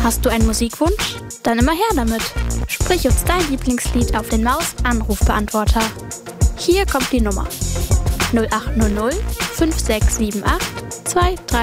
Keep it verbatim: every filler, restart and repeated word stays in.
Hast du einen Musikwunsch? Dann immer her damit. Sprich uns dein Lieblingslied auf den Maus-Anrufbeantworter. Hier kommt die Nummer null acht null null fünf sechs sieben acht zwei drei